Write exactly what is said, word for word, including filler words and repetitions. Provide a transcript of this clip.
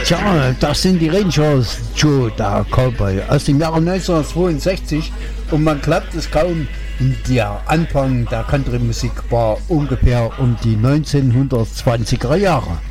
Tja, das sind die Rangers, Joe, der Cowboy, aus dem Jahre neunzehnhundertzweiundsechzig. Und man glaubt es kaum, der Anfang der Country-Musik war ungefähr um die neunzehnhundertzwanziger Jahre.